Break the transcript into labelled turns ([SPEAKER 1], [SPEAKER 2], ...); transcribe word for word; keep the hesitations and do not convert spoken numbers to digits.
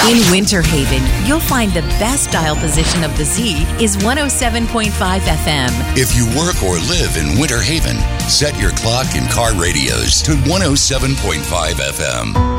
[SPEAKER 1] In Winter Haven, you'll find the best dial position of the Z is one oh seven point five F M.
[SPEAKER 2] If you work or live in Winter Haven, set your clock and car radios to one oh seven point five F M.